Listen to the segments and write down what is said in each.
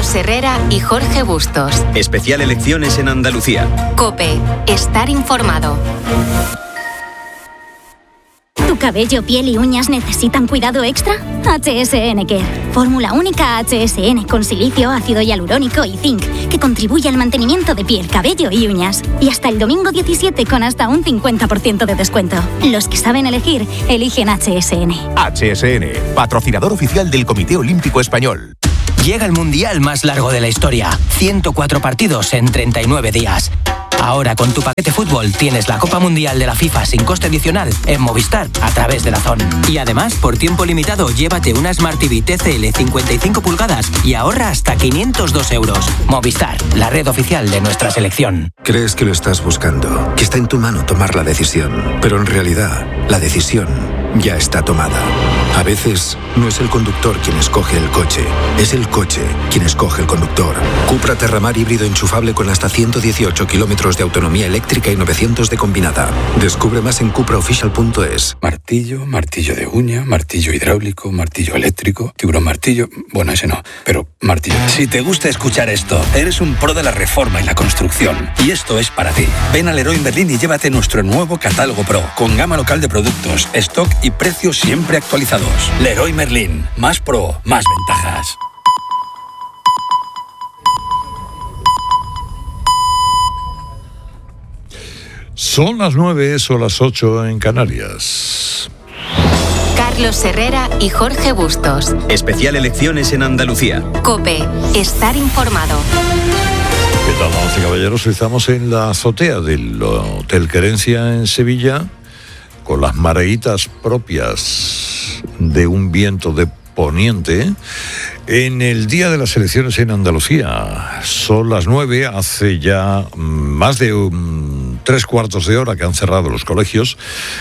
Carlos Herrera y Jorge Bustos. Especial elecciones en Andalucía. COPE. Estar informado. ¿Tu cabello, piel y uñas necesitan cuidado extra? HSN Care. Fórmula única HSN con silicio, ácido hialurónico y zinc, que contribuye al mantenimiento de piel, cabello y uñas. Y hasta el domingo 17 con hasta un 50% de descuento. Los que saben elegir, eligen HSN. HSN, patrocinador oficial del Comité Olímpico Español. Llega el mundial más largo de la historia. 104 partidos en 39 días. Ahora con tu paquete fútbol tienes la Copa Mundial de la FIFA sin coste adicional en Movistar a través de DAZN. Y además, por tiempo limitado, llévate una Smart TV TCL 55 pulgadas y ahorra hasta 502 euros. Movistar, la red oficial de nuestra selección. Crees que lo estás buscando, que está en tu mano tomar la decisión, pero en realidad, la decisión ya está tomada. A veces, no es el conductor quien escoge el coche, es el coche quien escoge el conductor. Cupra Terramar híbrido enchufable con hasta 118 kilómetros de autonomía eléctrica y 900 de combinada. Descubre más en cupraofficial.es. Martillo, martillo de uña, martillo hidráulico, martillo eléctrico, tiburón martillo... Bueno, ese no, pero martillo. Si te gusta escuchar esto, eres un pro de la reforma y la construcción. Y esto es para ti. Ven a Leroy Merlin y llévate nuestro nuevo catálogo Pro, con gama local de productos, stock y precios siempre actualizados. Leroy Merlin. Más pro, más ventajas. Son las 9, son las 8 en Canarias. Carlos Herrera y Jorge Bustos. Especial elecciones en Andalucía. COPE. Estar informado. ¿Qué tal, damas y caballeros? Estamos en la azotea del Hotel Querencia en Sevilla, con las mareitas propias de un viento de poniente, en el día de las elecciones en Andalucía. Son las 9, hace ya más de 3/4 de hora que han cerrado los colegios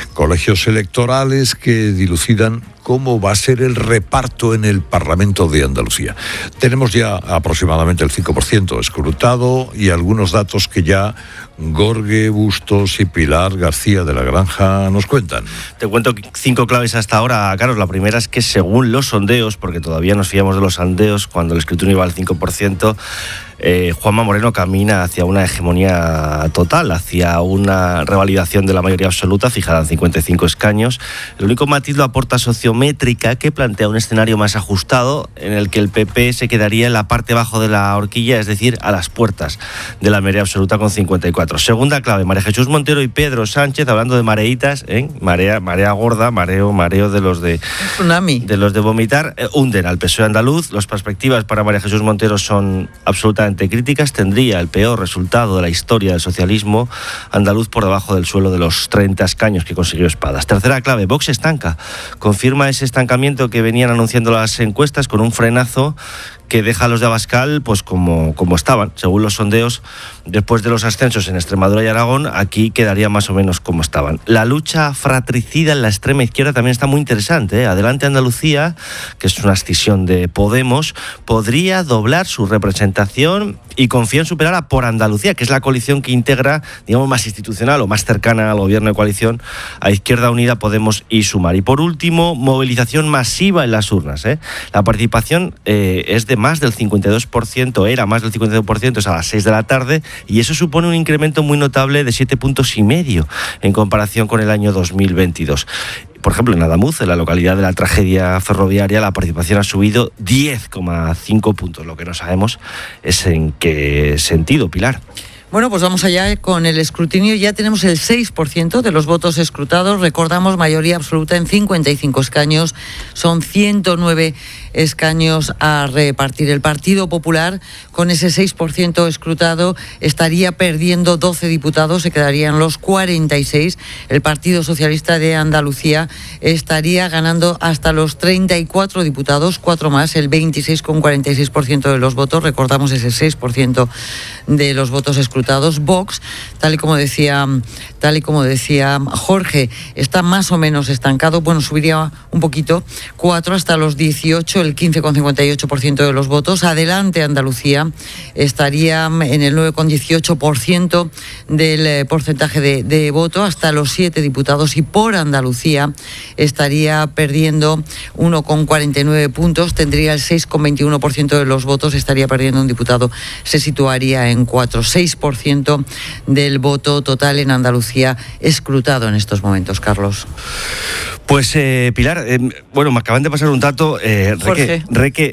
electorales que dilucidan cómo va a ser el reparto en el Parlamento de Andalucía. Tenemos ya aproximadamente el 5% escrutado y algunos datos que ya Jorge Bustos y Pilar García de la Granja nos cuentan. Te cuento 5 claves hasta ahora, Carlos. La primera es que según los sondeos, porque todavía nos fiamos de los sondeos, cuando el escrutinio va al 5%, Juanma Moreno camina hacia una hegemonía total, hacia una revalidación de la mayoría absoluta, fijada en 55 escaños. El único matiz lo aporta Sociométrica, que plantea un escenario más ajustado, en el que el PP se quedaría en la parte bajo de la horquilla, es decir, a las puertas de la mayoría absoluta con 54. Segunda clave, María Jesús Montero y Pedro Sánchez, hablando de mareitas, marea gorda, mareo de los de tsunami, de los de vomitar, hunden al PSOE andaluz. Las perspectivas para María Jesús Montero son absolutamente críticas. Tendría el peor resultado de la historia del socialismo andaluz, por debajo del suelo de los 30 escaños que consiguió Espadas. Tercera clave, Vox estanca. Confirma ese estancamiento que venían anunciando las encuestas, con un frenazo que deja a los de Abascal pues como estaban, según los sondeos, después de los ascensos en Extremadura y Aragón. Aquí quedaría más o menos como estaban. La lucha fratricida en la extrema izquierda también está muy interesante, Adelante Andalucía, que es una escisión de Podemos, podría doblar su representación y confía en superar a Por Andalucía, que es la coalición que integra, digamos, más institucional o más cercana al gobierno de coalición, a Izquierda Unida, Podemos y Sumar. Y por último, movilización masiva en las urnas. La participación es de más del 52%, era más del 52%, es a las 6 de la tarde, y eso supone un incremento muy notable de 7,5 puntos en comparación con el año 2022. Por ejemplo, en Adamuz, en la localidad de la tragedia ferroviaria, la participación ha subido 10,5 puntos. Lo que no sabemos es en qué sentido, Pilar. Bueno, pues vamos allá con el escrutinio. Ya tenemos el 6% de los votos escrutados. Recordamos, mayoría absoluta en 55 escaños. Son 109 escaños a repartir. El Partido Popular, con ese 6% escrutado, estaría perdiendo 12 diputados, se quedarían los 46. El Partido Socialista de Andalucía estaría ganando hasta los 34 diputados, 4 más, el 26,46% de los votos. Recordamos ese 6% de los votos escrutados escrutados. Vox, tal y como decía Jorge, está más o menos estancado. Bueno, subiría un poquito, 4 hasta los 18, el 15,58% de los votos. Adelante Andalucía estaría en el 9,18% del porcentaje de voto, hasta los 7 diputados, y por Andalucía estaría perdiendo 1,49 puntos, tendría el 6,21% de los votos, estaría perdiendo un diputado, se situaría en 6% del voto total en Andalucía escrutado en estos momentos, Carlos. Pues Pilar, bueno, me acaban de pasar un dato, Reque,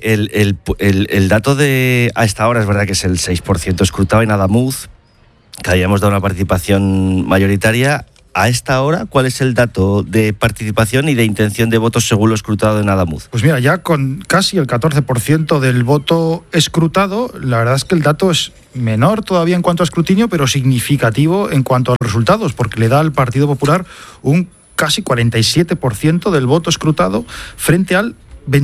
el dato de a esta hora es verdad que es el 6% escrutado en Adamuz, que habíamos dado una participación mayoritaria. A esta hora, ¿cuál es el dato de participación y de intención de votos según lo escrutado en Adamuz? Pues mira, ya con casi el 14% del voto escrutado, la verdad es que el dato es menor todavía en cuanto a escrutinio, pero significativo en cuanto a los resultados, porque le da al Partido Popular un casi 47% del voto escrutado frente al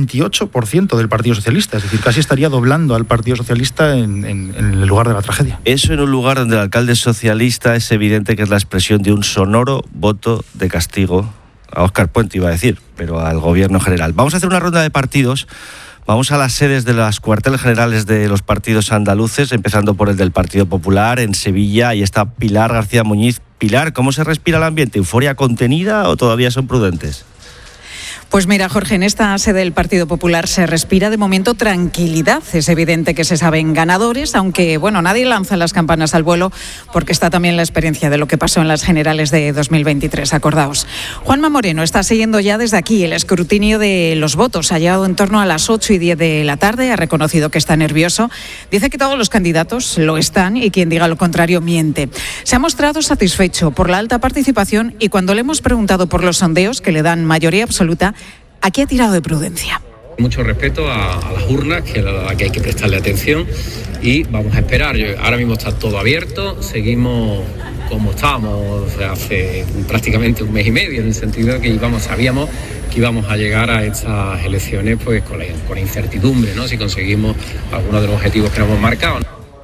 28% del Partido Socialista, es decir, casi estaría doblando al Partido Socialista en el lugar de la tragedia. Eso en un lugar donde el alcalde socialista es evidente que es la expresión de un sonoro voto de castigo a Óscar Puente, iba a decir, pero al gobierno general. Vamos a hacer una ronda de partidos. Vamos a las sedes de los cuarteles generales de los partidos andaluces, empezando por el del Partido Popular en Sevilla. Ahí está Pilar García Muñiz. Pilar, ¿cómo se respira el ambiente? ¿Euforia contenida o todavía son prudentes? Pues mira, Jorge, en esta sede del Partido Popular se respira de momento tranquilidad. Es evidente que se saben ganadores, aunque bueno, nadie lanza las campanas al vuelo porque está también la experiencia de lo que pasó en las generales de 2023, acordaos. Juanma Moreno está siguiendo ya desde aquí el escrutinio de los votos. Ha llegado en torno a las 8:10 de la tarde, ha reconocido que está nervioso. Dice que todos los candidatos lo están y quien diga lo contrario miente. Se ha mostrado satisfecho por la alta participación y cuando le hemos preguntado por los sondeos que le dan mayoría absoluta, aquí ha tirado de prudencia. Mucho respeto a las urnas, que a la que hay que prestarle atención, y vamos a esperar. Ahora mismo está todo abierto, seguimos como estábamos hace prácticamente un mes y medio, en el sentido de que sabíamos que íbamos a llegar a estas elecciones pues con incertidumbre, ¿no? Si conseguimos algunos de los objetivos que nos hemos marcado.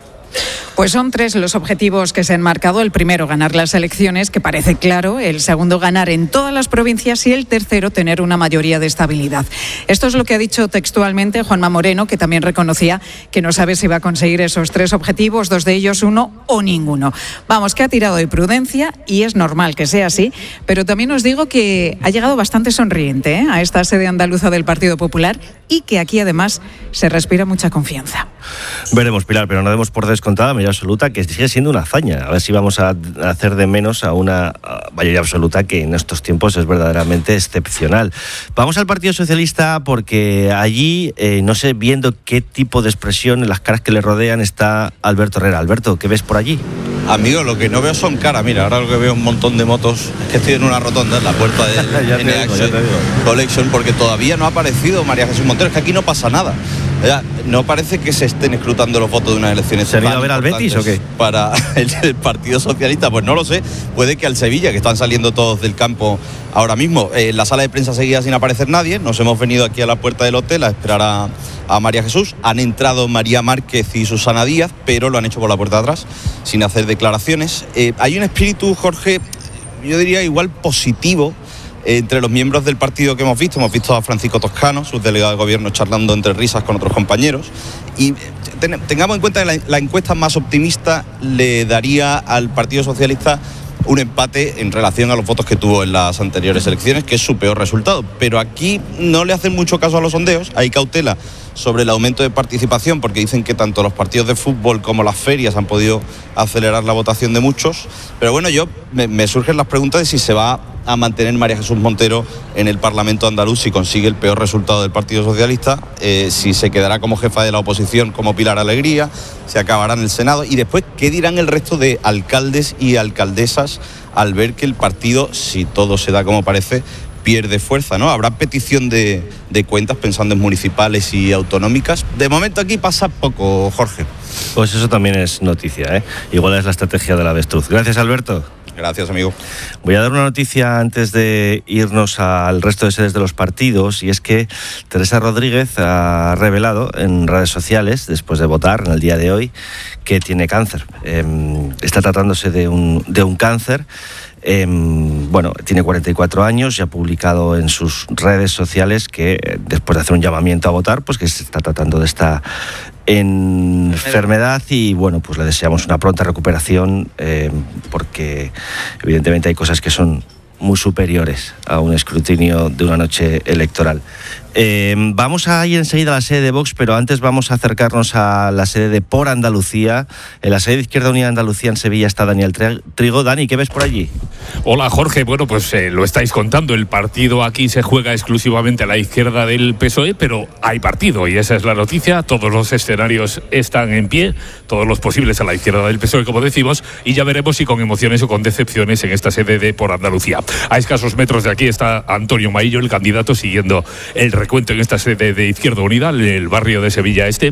Pues son 3 los objetivos que se han marcado. El primero, ganar las elecciones, que parece claro. El segundo, ganar en todas las provincias. Y el tercero, tener una mayoría de estabilidad. Esto es lo que ha dicho textualmente Juanma Moreno, que también reconocía que no sabe si va a conseguir esos 3 objetivos, 2 de ellos, uno o ninguno. Vamos, que ha tirado de prudencia y es normal que sea así. Pero también os digo que ha llegado bastante sonriente a esta sede andaluza del Partido Popular y que aquí además se respira mucha confianza. Veremos, Pilar, pero no demos por descontada mayoría absoluta, que sigue siendo una hazaña. A ver si vamos a hacer de menos a una mayoría absoluta que en estos tiempos es verdaderamente excepcional. Vamos al Partido Socialista porque allí, no sé, viendo qué tipo de expresión en las caras que le rodean, está Alberto Herrera. Alberto, ¿qué ves por allí? Amigo, lo que no veo son caras. Mira, ahora lo que veo es un montón de motos. Es que estoy en una rotonda en la puerta del NH Collection, porque todavía no ha aparecido María Jesús Montero. Es que aquí no pasa nada. No parece que se estén escrutando los votos de unas elecciones. ¿Se han ido a ver al Betis o qué? Para el Partido Socialista, pues no lo sé. Puede que al Sevilla, que están saliendo todos del campo ahora mismo. En la sala de prensa seguía sin aparecer nadie. Nos hemos venido aquí a la puerta del hotel a esperar a María Jesús. Han entrado María Márquez y Susana Díaz, pero lo han hecho por la puerta de atrás, sin hacer declaraciones. Hay un espíritu, Jorge, yo diría igual positivo, entre los miembros del partido que hemos visto. Hemos visto a Francisco Toscano, subdelegado de gobierno, charlando entre risas con otros compañeros. Y tengamos en cuenta que la encuesta más optimista le daría al Partido Socialista un empate en relación a los votos que tuvo en las anteriores elecciones, que es su peor resultado. Pero aquí no le hacen mucho caso a los sondeos. Hay cautela sobre el aumento de participación, porque dicen que tanto los partidos de fútbol como las ferias han podido acelerar la votación de muchos. Pero bueno, me surgen las preguntas de si se va a mantener María Jesús Montero en el Parlamento andaluz si consigue el peor resultado del Partido Socialista, si se quedará como jefa de la oposición como Pilar Alegría, se acabará en el Senado, y después qué dirán el resto de alcaldes y alcaldesas al ver que el partido, si todo se da como parece, pierde fuerza, ¿no? Habrá petición de cuentas pensando en municipales y autonómicas. De momento aquí pasa poco, Jorge. Pues eso también es noticia, ¿eh? Igual es la estrategia del avestruz. Gracias, Alberto. Gracias, amigo. Voy a dar una noticia antes de irnos al resto de sedes de los partidos, y es que Teresa Rodríguez ha revelado en redes sociales, después de votar en el día de hoy, que tiene cáncer. Está tratándose de un cáncer. Tiene 44 años y ha publicado en sus redes sociales que después de hacer un llamamiento a votar, pues que se está tratando de esta enfermedad y pues le deseamos una pronta recuperación, porque evidentemente hay cosas que son muy superiores a un escrutinio de una noche electoral. Vamos a ir enseguida a la sede de Vox, pero antes vamos a acercarnos a la sede de Por Andalucía. En la sede de Izquierda Unida de Andalucía en Sevilla está Daniel Trigo. Dani, ¿qué ves por allí? Hola, Jorge. Bueno, pues lo estáis contando. El partido aquí se juega exclusivamente a la izquierda del PSOE, pero hay partido y esa es la noticia. Todos los escenarios están en pie, todos los posibles a la izquierda del PSOE, como decimos, y ya veremos si con emociones o con decepciones en esta sede de Por Andalucía. A escasos metros de aquí está Antonio Maillo, el candidato, siguiendo el recuento en esta sede de Izquierda Unida, en el barrio de Sevilla Este.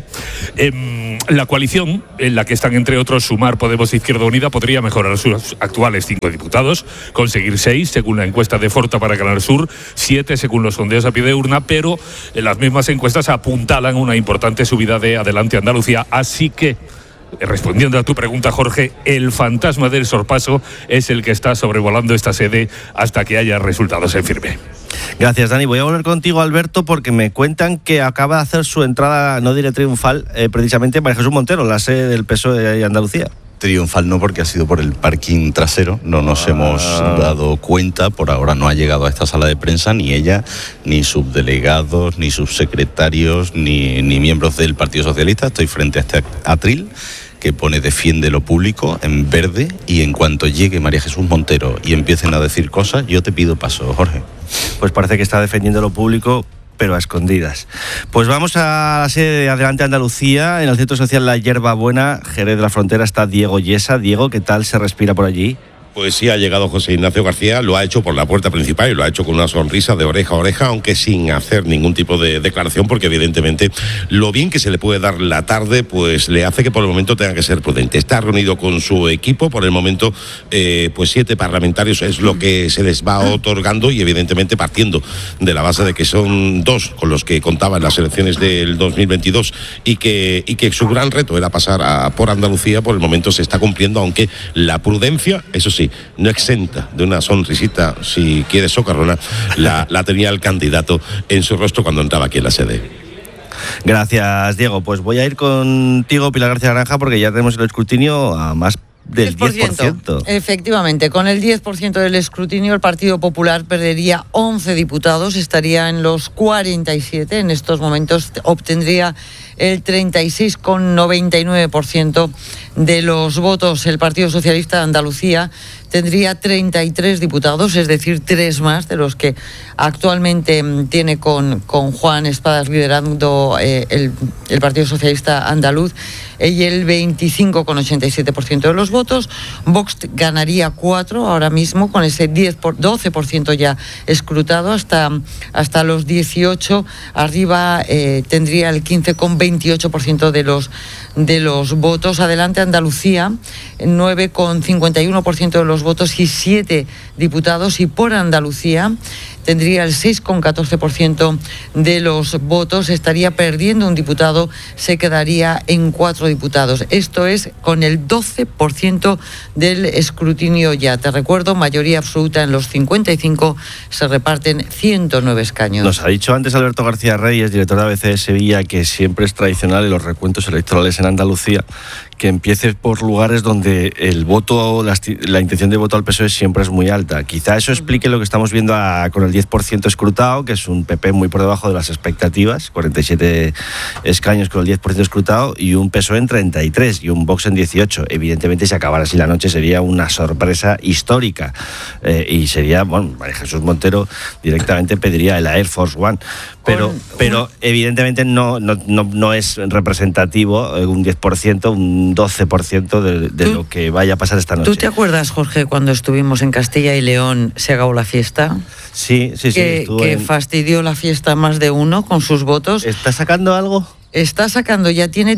La coalición, en la que están entre otros Sumar, Podemos e Izquierda Unida, podría mejorar sus actuales 5 diputados, conseguir 6 según la encuesta de Forta para Canal Sur, 7 según los sondeos a pie de urna, pero en las mismas encuestas apuntalan una importante subida de Adelante Andalucía, así que, respondiendo a tu pregunta, Jorge, el fantasma del sorpaso es el que está sobrevolando esta sede hasta que haya resultados en firme. Gracias, Dani. Voy a volver contigo, Alberto, porque me cuentan que acaba de hacer su entrada, no diré triunfal, precisamente María Jesús Montero, la sede del PSOE de Andalucía. Triunfal no, porque ha sido por el parking trasero, no nos hemos dado cuenta, por ahora no ha llegado a esta sala de prensa ni ella, ni subdelegados, ni subsecretarios, ni miembros del Partido Socialista. Estoy frente a este atril que pone "Defiende lo público" en verde, y en cuanto llegue María Jesús Montero y empiecen a decir cosas, yo te pido paso, Jorge. Pues parece que está defendiendo lo público, pero a escondidas. Pues vamos a la sede de Adelante Andalucía, en el Centro Social La Hierbabuena, Jerez de la Frontera, está Diego Yesa. Diego, ¿qué tal se respira por allí? Pues sí, ha llegado José Ignacio García, lo ha hecho por la puerta principal y lo ha hecho con una sonrisa de oreja a oreja, aunque sin hacer ningún tipo de declaración, porque evidentemente lo bien que se le puede dar la tarde, pues le hace que por el momento tenga que ser prudente. Está reunido con su equipo, por el momento pues 7 parlamentarios es lo que se les va otorgando, y evidentemente partiendo de la base de que son 2 con los que contaban las elecciones del 2022 y que su gran reto era pasar a Por Andalucía, por el momento se está cumpliendo, aunque la prudencia, eso sí, no exenta de una sonrisita, si quiere socarrona, la tenía el candidato en su rostro cuando entraba aquí en la sede. Gracias, Diego. Pues voy a ir contigo, Pilar García Naranja, porque ya tenemos el escrutinio a más del 10%. Efectivamente, con el 10% del escrutinio, el Partido Popular perdería 11 diputados, estaría en los 47. En estos momentos obtendría el 36,99% de los votos. El Partido Socialista de Andalucía tendría 33 diputados, es decir, 3 más de los que actualmente tiene con Juan Espadas liderando el Partido Socialista andaluz, y el 25,87% de los votos. Vox ganaría 4 ahora mismo, con ese 12% ya escrutado, hasta los 18. Arriba tendría el 15,28% de los votos. Adelante Andalucía, 9,51% de los votos y 7 diputados. Y Por Andalucía tendría el 6,14% de los votos, estaría perdiendo un diputado, se quedaría en 4 diputados. Esto es con el 12% del escrutinio ya. Te recuerdo, mayoría absoluta en los 55, se reparten 109 escaños. Nos ha dicho antes Alberto García Reyes, director de ABC de Sevilla, que siempre es tradicional en los recuentos electorales en Andalucía que empiece por lugares donde el voto, la intención de voto al PSOE siempre es muy alta. Quizá eso explique lo que estamos viendo con el 10% escrutado, que es un PP muy por debajo de las expectativas, 47 escaños con el 10% escrutado, y un PSOE en 33 y un Vox en 18. Evidentemente, si acabara así la noche, sería una sorpresa histórica. Y sería, María Jesús Montero directamente pediría el Air Force One. Pero evidentemente no es representativo un 10%, un 12% de lo que vaya a pasar esta noche. ¿Tú te acuerdas, Jorge, cuando estuvimos en Castilla y León, se acabó la fiesta? Sí. Que fastidió la fiesta más de uno con sus votos. ¿Está sacando algo? está sacando, ya tiene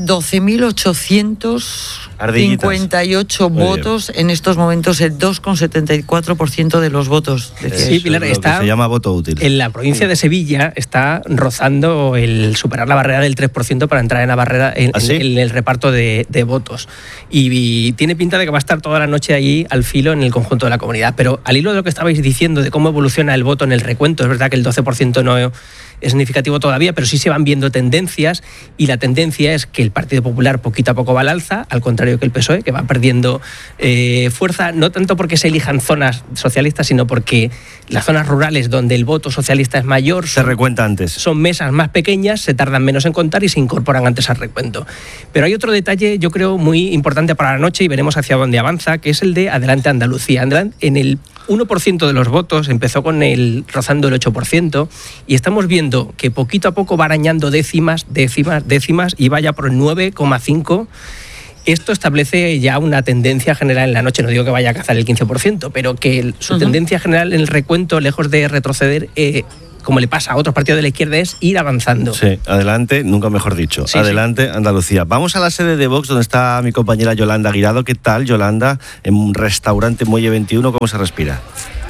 12.858 votos en estos momentos, el 2,74% de los votos. Sí, Pilar, está, se llama voto útil. En la provincia de Sevilla está rozando el superar la barrera del 3% para entrar en la barrera en el reparto de votos. Y tiene pinta de que va a estar toda la noche allí al filo en el conjunto de la comunidad. Pero al hilo de lo que estabais diciendo de cómo evoluciona el voto en el recuento, es verdad que el 12% no es significativo todavía, pero sí se van viendo tendencias, y la tendencia es que el Partido Popular poquito a poco va al alza, al contrario que el PSOE, que va perdiendo fuerza, no tanto porque se elijan zonas socialistas, sino porque las zonas rurales donde el voto socialista es mayor se recuenta antes. Son mesas más pequeñas, se tardan menos en contar y se incorporan antes al recuento. Pero hay otro detalle, yo creo, muy importante para la noche, y veremos hacia dónde avanza, que es el de Adelante Andalucía. En el 1% de los votos empezó con rozando el 8%, y estamos viendo que poquito a poco va arañando décimas y vaya por el 9,5%. Esto establece ya una tendencia general en la noche. No digo que vaya a cazar el 15%, pero que su tendencia general en el recuento, lejos de retroceder, como le pasa a otros partidos de la izquierda, es ir avanzando. Sí, adelante, nunca mejor dicho. Sí, adelante, sí. Andalucía. Vamos a la sede de Vox, donde está mi compañera Yolanda Guirado. ¿Qué tal, Yolanda? En un restaurante Muelle 21, ¿cómo se respira?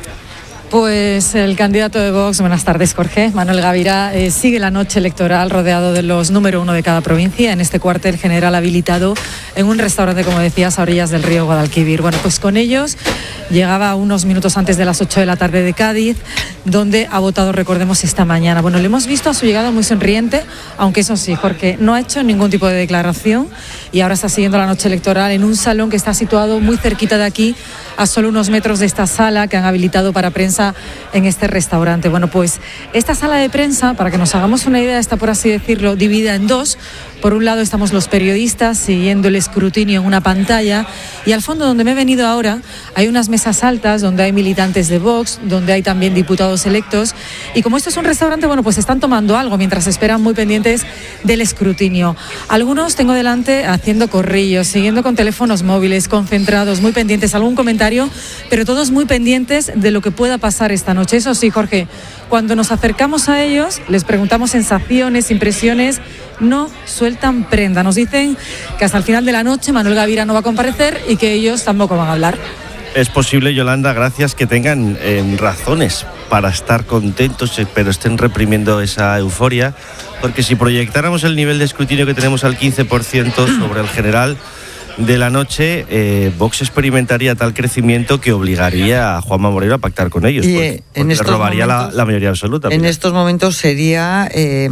Pues el candidato de Vox, buenas tardes, Jorge, Manuel Gavira, sigue la noche electoral rodeado de los número 1 de cada provincia en este cuartel general habilitado en un restaurante, como decías, a orillas del río Guadalquivir. Bueno, pues con ellos llegaba unos minutos antes de las 8 de la tarde de Cádiz, donde ha votado, recordemos, esta mañana. Bueno, le hemos visto a su llegada muy sonriente, aunque eso sí, Jorge, no ha hecho ningún tipo de declaración, y ahora está siguiendo la noche electoral en un salón que está situado muy cerquita de aquí, a solo unos metros de esta sala que han habilitado para prensa en este restaurante. Bueno, pues esta sala de prensa, para que nos hagamos una idea, está, por así decirlo, dividida en dos. Por un lado estamos los periodistas siguiendo el escrutinio en una pantalla, y al fondo, donde me he venido ahora, hay unas mesas altas donde hay militantes de Vox, donde hay también diputados electos, y como esto es un restaurante, bueno, pues están tomando algo mientras esperan, muy pendientes del escrutinio. Algunos tengo delante haciendo corrillos, siguiendo con teléfonos móviles, concentrados, muy pendientes, algún comentario, pero todos muy pendientes de lo que pueda pasar esta noche. Eso sí, Jorge, cuando nos acercamos a ellos, les preguntamos sensaciones, impresiones, no sueltan prenda. Nos dicen que hasta el final de la noche Manuel Gavira no va a comparecer y que ellos tampoco van a hablar. Es posible, Yolanda, gracias, que tengan razones para estar contentos, pero estén reprimiendo esa euforia, porque si proyectáramos el nivel de escrutinio que tenemos al 15% sobre el general de la noche, Vox experimentaría tal crecimiento que obligaría a Juanma Moreno a pactar con ellos, porque robaría la mayoría absoluta. En estos momentos sería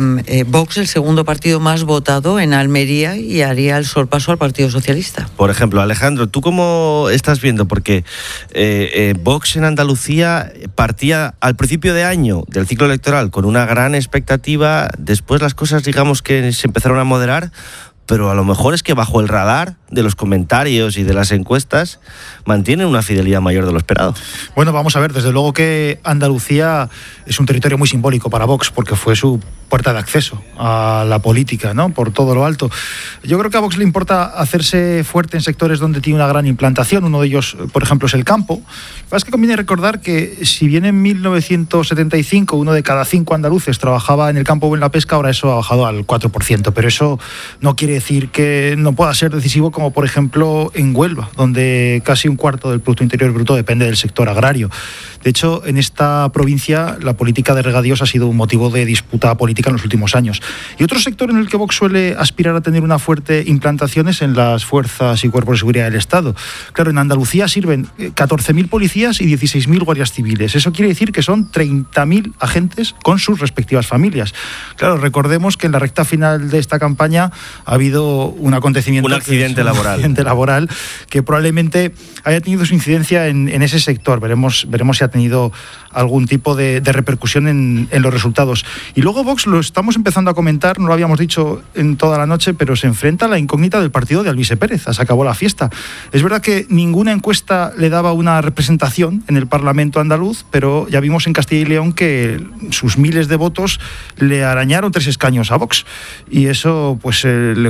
Vox el segundo partido más votado en Almería, y haría el sorpaso al Partido Socialista. Por ejemplo, Alejandro, ¿tú cómo estás viendo? Porque Vox en Andalucía partía al principio de año del ciclo electoral con una gran expectativa, después las cosas, digamos, que se empezaron a moderar, pero a lo mejor es que bajo el radar de los comentarios y de las encuestas mantienen una fidelidad mayor de lo esperado. Bueno, vamos a ver, desde luego que Andalucía es un territorio muy simbólico para Vox, porque fue su puerta de acceso a la política, ¿no?, por todo lo alto. Yo creo que a Vox le importa hacerse fuerte en sectores donde tiene una gran implantación. Uno de ellos, por ejemplo, es el campo. Lo que pasa es que conviene recordar que si bien en 1975 1 de cada 5 andaluces trabajaba en el campo o en la pesca, ahora eso ha bajado al 4%, pero eso no quiere decir que no pueda ser decisivo, como por ejemplo en Huelva, donde casi un cuarto del Producto Interior Bruto depende del sector agrario. De hecho, en esta provincia la política de regadíos ha sido un motivo de disputa política en los últimos años. Y otro sector en el que Vox suele aspirar a tener una fuerte implantación es en las fuerzas y cuerpos de seguridad del Estado. Claro, en Andalucía sirven 14.000 policías y 16.000 guardias civiles. Eso quiere decir que son 30.000 agentes con sus respectivas familias. Claro, recordemos que en la recta final de esta campaña ha habido un acontecimiento... Un accidente laboral que probablemente haya tenido su incidencia en ese sector. Veremos si ha tenido algún tipo de repercusión en los resultados. Y luego Vox, lo estamos empezando a comentar, no lo habíamos dicho en toda la noche, pero se enfrenta a la incógnita del partido de Alvise Pérez. Se acabó la fiesta. Es verdad que ninguna encuesta le daba una representación en el Parlamento andaluz, pero ya vimos en Castilla y León que sus miles de votos le arañaron 3 escaños a Vox. Y eso pues le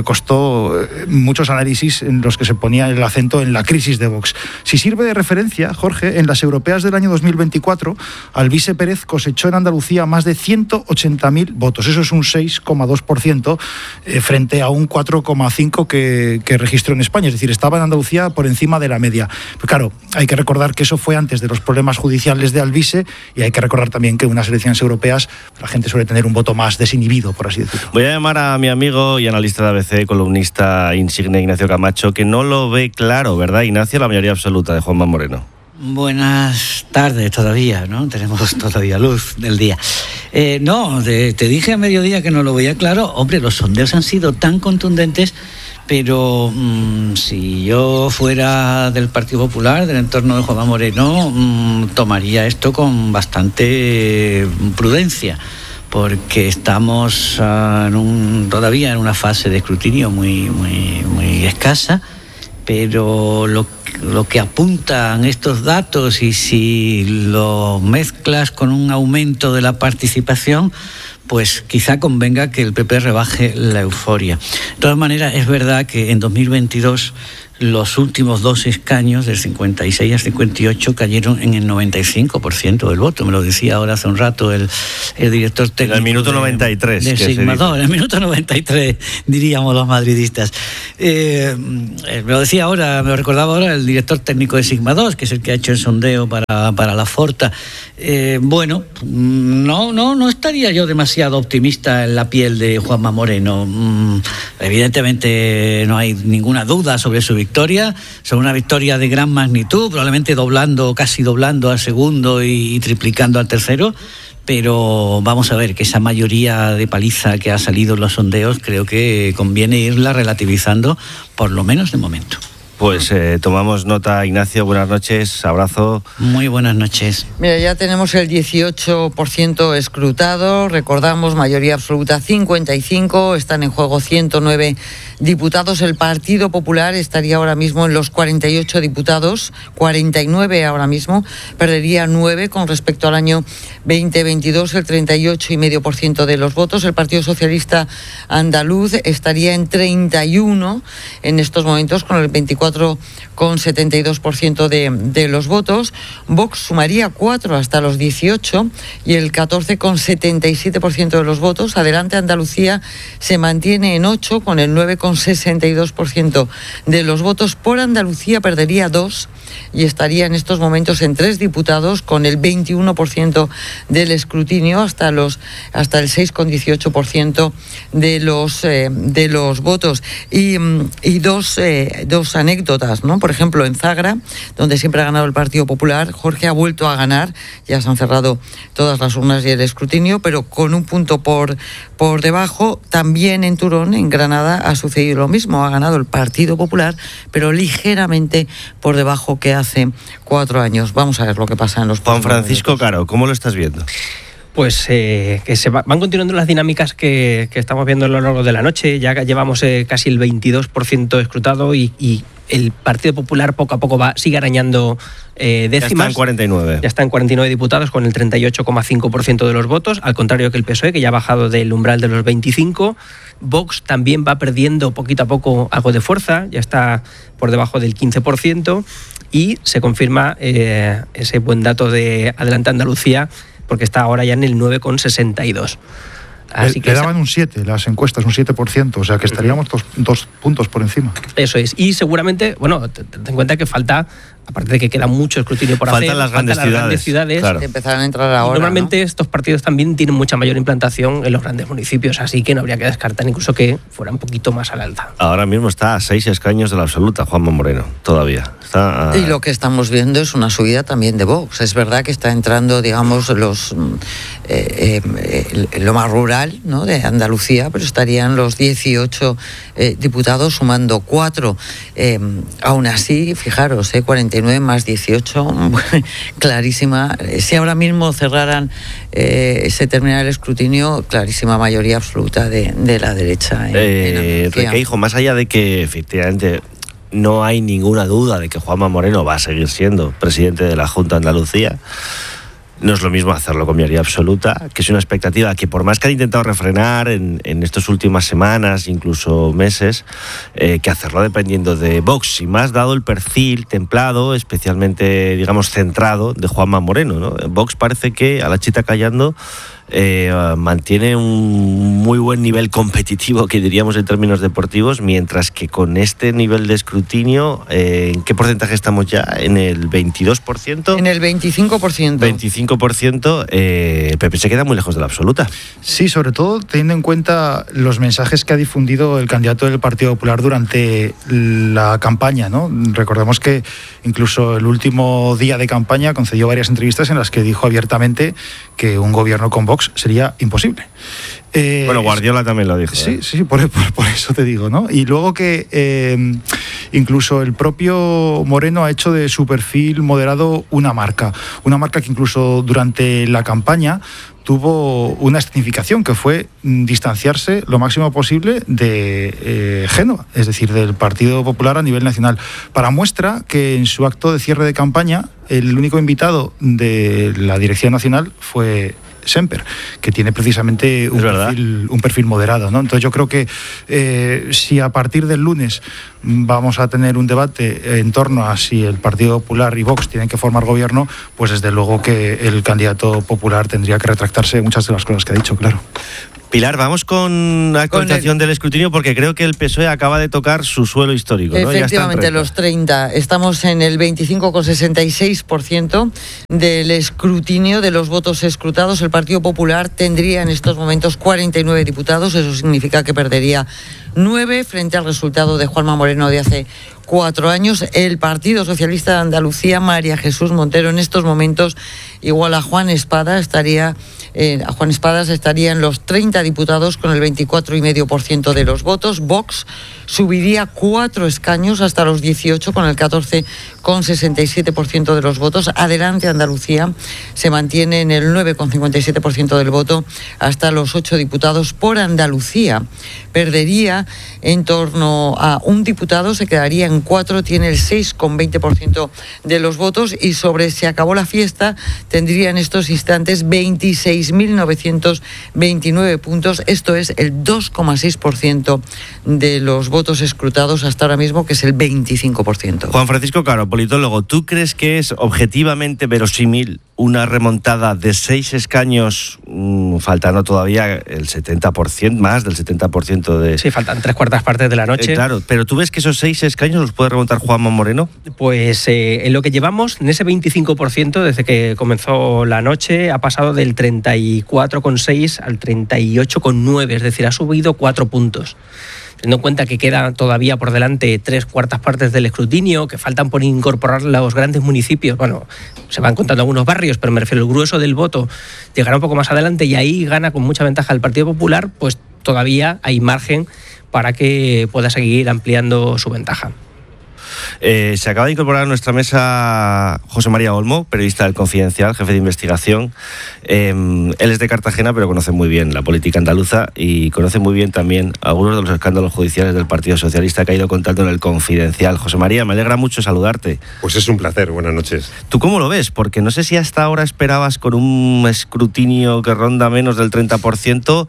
costó muchos análisis en los que se ponía el acento en la crisis de Vox. Si sirve de referencia, Jorge, en las europeas del año 2024, Alvise Pérez cosechó en Andalucía más de 180.000 votos. Eso es un 6,2% frente a un 4,5% que registró en España. Es decir, estaba en Andalucía por encima de la media. Pero claro, hay que recordar que eso fue antes de los problemas judiciales de Alvise, y hay que recordar también que en unas elecciones europeas la gente suele tener un voto más desinhibido, por así decirlo. Voy a llamar a mi amigo y analista de ABC, columnista insigne, Ignacio Camacho, que no lo ve claro, ¿verdad, Ignacio? La mayoría absoluta de Juanma Moreno. Buenas tardes todavía, ¿no? Tenemos todavía luz del día. Te dije a mediodía que no lo veía claro. Hombre, los sondeos han sido tan contundentes, pero si yo fuera del Partido Popular, del entorno de Juanma Moreno, tomaría esto con bastante prudencia, porque estamos todavía en una fase de escrutinio muy escasa, pero lo que apuntan estos datos, y si lo mezclas con un aumento de la participación, pues quizá convenga que el PP rebaje la euforia. De todas maneras, es verdad que en 2022 los últimos 2 escaños, del 56 al 58, cayeron en el 95% del voto. Me lo decía ahora hace un rato el director técnico. En el minuto 93. De Sigma 2, en el minuto 93, diríamos los madridistas. Me lo decía ahora, me lo recordaba ahora el director técnico de Sigma 2, que es el que ha hecho el sondeo para la Forta. No estaría yo demasiado optimista en la piel de Juanma Moreno. Evidentemente no hay ninguna duda sobre su victoria, sobre una victoria de gran magnitud, probablemente casi doblando al segundo y triplicando al tercero, pero vamos a ver que esa mayoría de paliza que ha salido en los sondeos creo que conviene irla relativizando, por lo menos de momento. Pues tomamos nota, Ignacio, buenas noches, abrazo. Muy buenas noches. Mira, ya tenemos el 18% escrutado, recordamos, mayoría absoluta 55, están en juego 109 diputados. El Partido Popular estaría ahora mismo en los 48 diputados, 49 ahora mismo, perdería 9 con respecto al año 2022, el 38,5% de los votos. El Partido Socialista Andaluz estaría en 31 en estos momentos, con el 24,72% de los votos. Vox sumaría 4 hasta los 18 y el 14,77% de los votos. Adelante Andalucía se mantiene en 8 con el 9,62% de los votos. Por Andalucía perdería 2 y estaría en estos momentos en 3 diputados con el 21% del escrutinio hasta el 6,18% de los votos. Y dos anécdotas, ¿no? Por ejemplo, en Zagra, donde siempre ha ganado el Partido Popular, Jorge ha vuelto a ganar, ya se han cerrado todas las urnas y el escrutinio, pero con un punto por debajo. También en Turón, en Granada, ha sucedido lo mismo, ha ganado el Partido Popular, pero ligeramente por debajo que hace 4 años. Vamos a ver lo que pasa en los Juan Francisco Caro, ¿cómo lo estás viendo? Pues que van continuando las dinámicas que estamos viendo a lo largo de la noche. Ya llevamos casi el 22% escrutado y el Partido Popular poco a poco sigue arañando décimas. Ya está en 49. Ya está en 49 diputados con el 38,5% de los votos, al contrario que el PSOE, que ya ha bajado del umbral de los 25. Vox también va perdiendo poquito a poco algo de fuerza, ya está por debajo del 15%, y se confirma ese buen dato de Adelante Andalucía, porque está ahora ya en el 9,62. Así que le daban un 7, las encuestas, un 7%, o sea que estaríamos dos puntos por encima. Eso es, y seguramente, bueno, ten en cuenta que falta, aparte de que queda mucho escrutinio por hacer, las grandes ciudades. Claro. Que empezarán a entrar ahora. Normalmente, ¿no? Estos partidos también tienen mucha mayor implantación en los grandes municipios, así que no habría que descartar incluso que fuera un poquito más al alza. Ahora mismo está a 6 escaños de la absoluta, Juanma Moreno, todavía. Y lo que estamos viendo es una subida también de Vox. Es verdad que está entrando, digamos, lo más rural, ¿no?, de Andalucía, pero estarían los 18 diputados sumando 4. Aún así, fijaros, 49 más 18, clarísima. Si ahora mismo cerraran, se terminara el escrutinio, clarísima mayoría absoluta de la derecha. Requeijo, más allá de que efectivamente no hay ninguna duda de que Juanma Moreno va a seguir siendo presidente de la Junta de Andalucía, No es lo mismo hacerlo con mayoría absoluta, que es una expectativa que por más que han intentado refrenar en estas últimas semanas, incluso meses, que hacerlo dependiendo de Vox, y más dado el perfil templado, especialmente, digamos, centrado de Juanma Moreno, ¿no? Vox parece que, a la chita callando, mantiene un muy buen nivel competitivo, que diríamos en términos deportivos, mientras que con este nivel de escrutinio, ¿en qué porcentaje estamos ya? ¿En el 22%? En el 25%. 25%, el PP se queda muy lejos de la absoluta. Sí, sobre todo teniendo en cuenta los mensajes que ha difundido el candidato del Partido Popular durante la campaña, ¿no? Recordemos que incluso el último día de campaña concedió varias entrevistas en las que dijo abiertamente que un gobierno con Vox sería imposible. Bueno, Guardiola también lo dijo. Sí, sí, por eso te digo, ¿no? Y luego que incluso el propio Moreno ha hecho de su perfil moderado una marca que incluso durante la campaña tuvo una escenificación, que fue distanciarse lo máximo posible de Génova, es decir, del Partido Popular a nivel nacional. Para muestra que en su acto de cierre de campaña, el único invitado de la dirección nacional fue Semper, que tiene precisamente un perfil moderado, ¿no? Entonces yo creo que si a partir del lunes vamos a tener un debate en torno a si el Partido Popular y Vox tienen que formar gobierno, pues desde luego que el candidato popular tendría que retractarse de muchas de las cosas que ha dicho, claro. Pilar, vamos con la actualización del escrutinio, porque creo que el PSOE acaba de tocar su suelo histórico, ¿no? Efectivamente, los 30. Estamos en el 25,66% del escrutinio, de los votos escrutados. El Partido Popular tendría en estos momentos 49 diputados. Eso significa que perdería 9 frente al resultado de Juanma Moreno de hace 4 años. El Partido Socialista de Andalucía, María Jesús Montero, en estos momentos igual a Juan Espadas, estaría en los 30 diputados con el 24,5% de los votos. Vox subiría 4 escaños hasta los 18 con el 14,67% de los votos. Adelante Andalucía se mantiene en el 9,57% del voto hasta los 8 diputados por Andalucía. Perdería en torno a un diputado, se quedaría en 4, tiene el 6,20% de los votos, y sobre Se acabó la fiesta tendría en estos instantes 26.929 puntos. Esto es el 2,6% de los votos escrutados hasta ahora mismo, que es el 25%. Juan Francisco Caro, politólogo, ¿tú crees que es objetivamente verosímil una remontada de 6 escaños, faltando todavía el 70%, más del 70% de... Sí, faltan 3/4 partes de la noche. Claro, pero ¿tú ves que esos 6 escaños los puede remontar Juanma Moreno? Pues en lo que llevamos, en ese 25%, desde que comenzó la noche, ha pasado del 34,6 al 38,9, es decir, ha subido 4 puntos. Teniendo en cuenta que quedan todavía por delante 3/4 partes del escrutinio, que faltan por incorporar los grandes municipios. Bueno, se van contando algunos barrios, pero me refiero al grueso del voto, llegará un poco más adelante y ahí gana con mucha ventaja el Partido Popular, pues todavía hay margen para que pueda seguir ampliando su ventaja. Se acaba de incorporar a nuestra mesa José María Olmo, periodista del Confidencial, jefe de investigación. Él es de Cartagena, pero conoce muy bien la política andaluza y conoce muy bien también algunos de los escándalos judiciales del Partido Socialista que ha ido contando en el Confidencial. José María, me alegra mucho saludarte. Pues es un placer, buenas noches. ¿Tú cómo lo ves? Porque no sé si hasta ahora esperabas, con un escrutinio que ronda menos del 30%,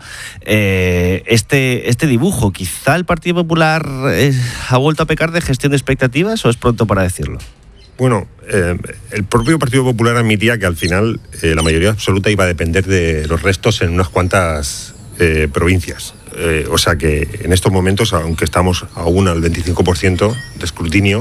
este dibujo. ¿Quizá el Partido Popular ha vuelto a pecar de gestión de expectativas o es pronto para decirlo? Bueno, el propio Partido Popular admitía que al final la mayoría absoluta iba a depender de los restos en unas cuantas provincias. O sea que en estos momentos, aunque estamos aún al 25% de escrutinio,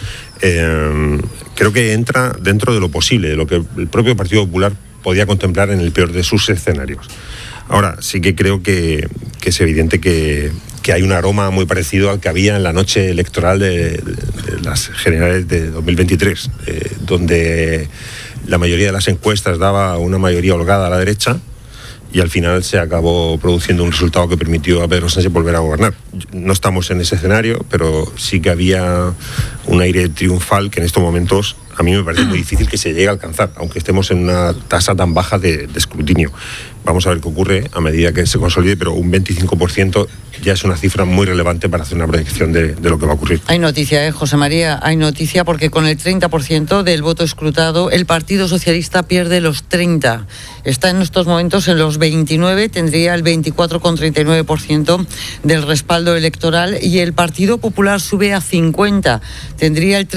creo que entra dentro de lo posible, de lo que el propio Partido Popular podía contemplar en el peor de sus escenarios. Ahora, sí que creo que es evidente que hay un aroma muy parecido al que había en la noche electoral de las generales de 2023, donde la mayoría de las encuestas daba una mayoría holgada a la derecha y al final se acabó produciendo un resultado que permitió a Pedro Sánchez volver a gobernar. no estamos en ese escenario, pero sí que había un aire triunfal que en estos momentos a mí me parece muy difícil que se llegue a alcanzar, aunque estemos en una tasa tan baja de escrutinio. Vamos a ver qué ocurre a medida que se consolide, pero un 25% ya es una cifra muy relevante para hacer una proyección de lo que va a ocurrir. Hay noticia, José María, hay noticia, porque con el 30% del voto escrutado, el Partido Socialista pierde los 30. Está en estos momentos en los 29, tendría el 24,39% del respaldo electoral, y el Partido Popular sube a 50, tendría el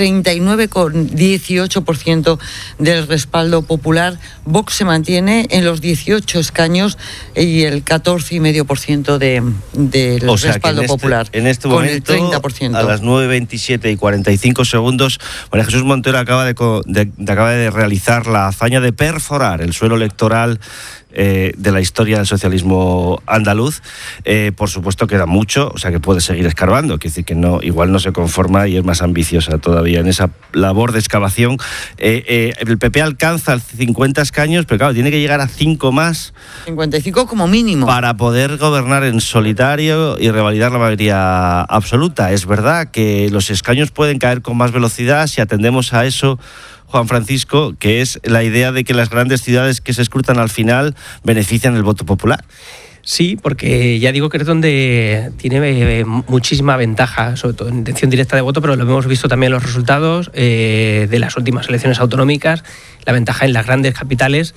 39,18% del respaldo popular. Vox se mantiene en los 18 escaños y el 14,5% del respaldo popular. En este con momento, el 30%. a las 9:27 y 45 segundos, María Jesús Montero acaba de realizar la hazaña de perforar el suelo electoral de la historia del socialismo andaluz. Por supuesto queda mucho, o sea que puede seguir escarbando, quiere decir que no, igual no se conforma y es más ambiciosa todavía en esa labor de excavación. El PP alcanza 50 escaños, pero claro, tiene que llegar a 5 más. 55 como mínimo. Para poder gobernar en solitario y revalidar la mayoría absoluta. Es verdad que los escaños pueden caer con más velocidad si atendemos a eso, Juan Francisco, que es la idea de que las grandes ciudades que se escrutan al final benefician el voto popular. Sí, porque ya digo que es donde tiene muchísima ventaja, sobre todo en intención directa de voto, pero lo hemos visto también en los resultados de las últimas elecciones autonómicas, la ventaja en las grandes capitales,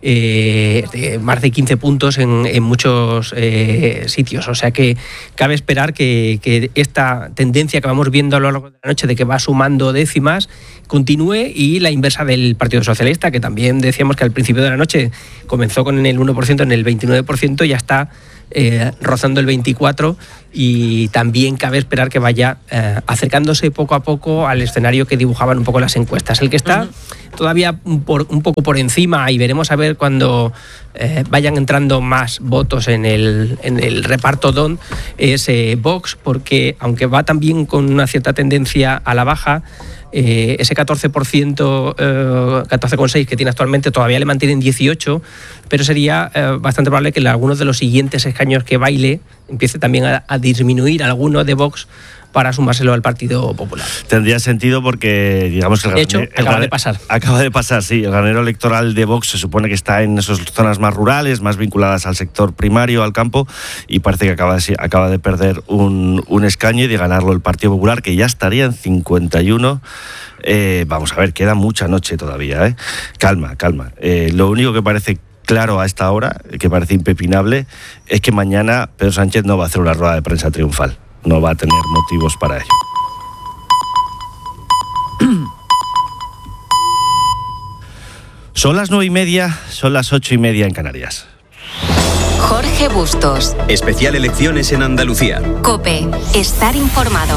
de más de 15 puntos en muchos sitios. O sea que cabe esperar que esta tendencia que vamos viendo a lo largo de la noche de que va sumando décimas continúe, y la inversa del Partido Socialista, que también decíamos que al principio de la noche comenzó con el 1%, en el 29%, ya está rozando el 24%, y también cabe esperar que vaya acercándose poco a poco al escenario que dibujaban un poco las encuestas. El que está todavía un poco por encima, y veremos a ver cuando vayan entrando más votos en el reparto DON, es Vox, porque aunque va también con una cierta tendencia a la baja, ese 14%, 14,6% que tiene actualmente, todavía le mantienen 18%, pero sería bastante probable que en algunos de los siguientes escaños que baile empiece también a disminuir alguno de Vox para sumárselo al Partido Popular. Tendría sentido porque, digamos que de hecho, acaba de pasar. Acaba de pasar, sí. El granero electoral de Vox se supone que está en esas zonas más rurales, más vinculadas al sector primario, al campo, y parece que acaba de perder un escaño y de ganarlo el Partido Popular, que ya estaría en 51. Vamos a ver, queda mucha noche todavía, ¿eh? Calma. Lo único que parece claro a esta hora, que parece impepinable, es que mañana Pedro Sánchez no va a hacer una rueda de prensa triunfal. No va a tener motivos para ello. Son las 9:30, son las 8:30 en Canarias. Jorge Bustos. Especial Elecciones en Andalucía. COPE. Estar informado.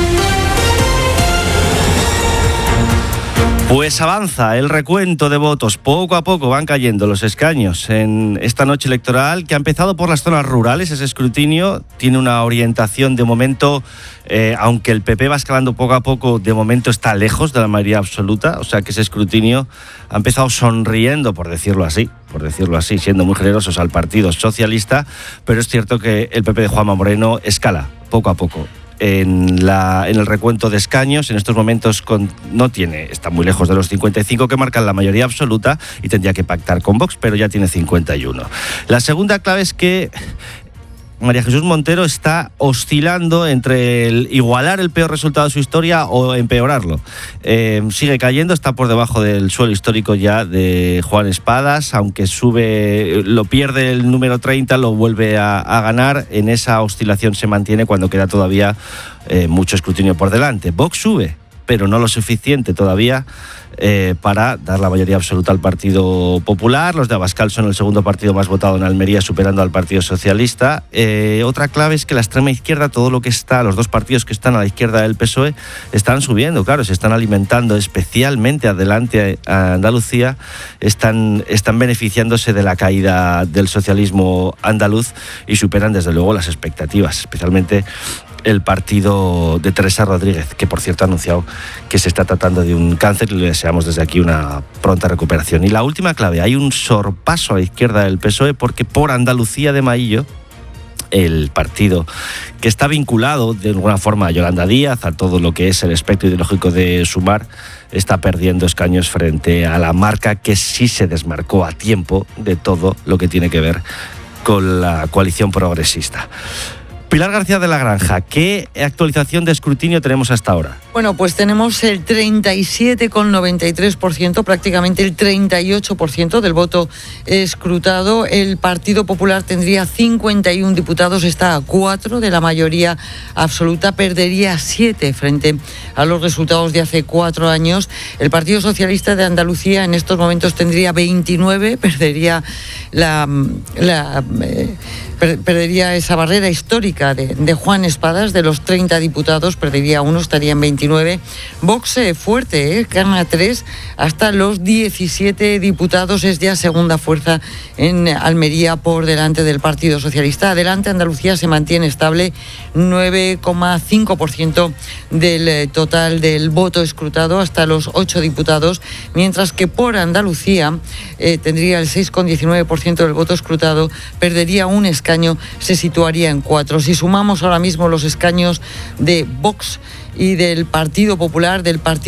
Pues avanza el recuento de votos. Poco a poco van cayendo los escaños en esta noche electoral, que ha empezado por las zonas rurales. Ese escrutinio tiene una orientación de momento, aunque el PP va escalando poco a poco, de momento está lejos de la mayoría absoluta. O sea que ese escrutinio ha empezado sonriendo, por decirlo así, siendo muy generosos al Partido Socialista, pero es cierto que el PP de Juanma Moreno escala poco a poco en el recuento de escaños. En estos momentos está muy lejos de los 55 que marcan la mayoría absoluta, y tendría que pactar con Vox, pero ya tiene 51. La segunda clave es que María Jesús Montero está oscilando entre el igualar el peor resultado de su historia o empeorarlo. Sigue cayendo, está por debajo del suelo histórico ya de Juan Espadas, aunque lo pierde el número 30, lo vuelve a ganar. En esa oscilación se mantiene cuando queda todavía mucho escrutinio por delante. Vox sube, pero no lo suficiente todavía para dar la mayoría absoluta al Partido Popular. Los de Abascal son el segundo partido más votado en Almería, superando al Partido Socialista. Otra clave es que la extrema izquierda, los dos partidos que están a la izquierda del PSOE, están subiendo, claro, se están alimentando, especialmente adelante a Andalucía, están beneficiándose de la caída del socialismo andaluz y superan desde luego las expectativas, especialmente el partido de Teresa Rodríguez, que por cierto ha anunciado que se está tratando de un cáncer, y le deseamos desde aquí una pronta recuperación. Y la última clave, hay un sorpaso a la izquierda del PSOE, porque por Andalucía de Maillo el partido, que está vinculado de alguna forma a Yolanda Díaz, a todo lo que es el espectro ideológico de Sumar, está perdiendo escaños frente a la marca que sí se desmarcó a tiempo de todo lo que tiene que ver con la coalición progresista. Pilar García de la Granja, ¿qué actualización de escrutinio tenemos hasta ahora? Bueno, pues tenemos el 37,93%, prácticamente el 38% del voto escrutado. El Partido Popular tendría 51 diputados, está a 4 de la mayoría absoluta, perdería 7 frente a los resultados de hace 4 años. El Partido Socialista de Andalucía en estos momentos tendría 29, perdería perdería esa barrera histórica de Juan Espadas, de los 30 diputados, perdería 1, estaría en 29. Vox fuerte, gana 3, hasta los 17 diputados, es ya segunda fuerza en Almería por delante del Partido Socialista. Adelante Andalucía se mantiene estable, 9,5% del total del voto escrutado, hasta los 8 diputados, mientras que por Andalucía tendría el 6,19% del voto escrutado, perdería un escaño, se situaría en 4. Si sumamos ahora mismo los escaños de Vox y del Partido Popular